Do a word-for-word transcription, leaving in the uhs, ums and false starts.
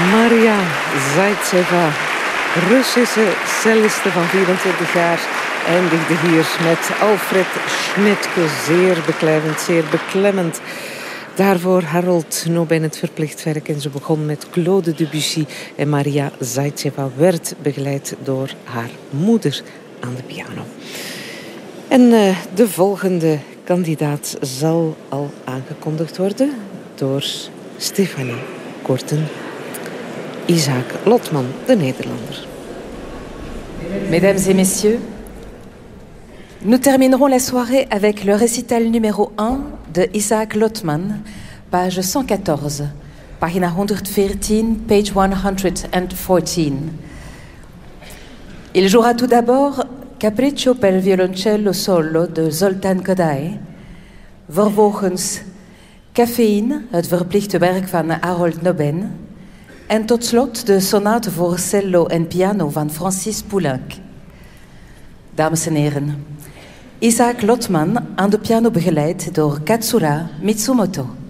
Maria Zaitseva, Russische celliste van vierentwintig jaar, eindigde hier met Alfred Schnittke. Zeer beklemmend, zeer beklemmend. Daarvoor Harold Nobin, het verplicht werk. En ze begon met Claude Debussy. En Maria Zaitseva werd begeleid door haar moeder aan de piano. En uh, de volgende kandidaat zal al aangekondigd worden door Stefanie Korten. Isaac Lotman, de Nederlander. Mesdames et messieurs, nous terminerons la soirée avec le récital numéro un de Isaac Lotman, page cent quatorze, pagina honderdveertien, page one hundred fourteen. Il jouera tout d'abord Capriccio per violoncello solo de Zoltán Kodály, vervolgens Cafeïne, het verplichte werk van Harold Nobin, en tot slot de sonate voor cello en piano van Francis Poulenc. Dames en heren, Isaac Lotman aan de piano begeleid door Katsura Mitsumoto.